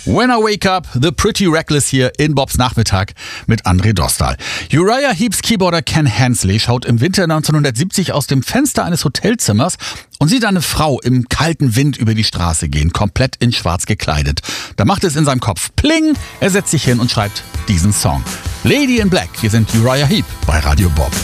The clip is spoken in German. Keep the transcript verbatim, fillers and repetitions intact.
When I Wake Up, The Pretty Reckless hier in Bobs Nachmittag mit André Dostal. Uriah Heeps Keyboarder Ken Hensley schaut im Winter neunzehnhundertsiebzig aus dem Fenster eines Hotelzimmers und sieht eine Frau im kalten Wind über die Straße gehen, komplett in schwarz gekleidet. Da macht es in seinem Kopf Pling, er setzt sich hin und schreibt diesen Song. Lady in Black, hier sind Uriah Heep bei Radio Bob.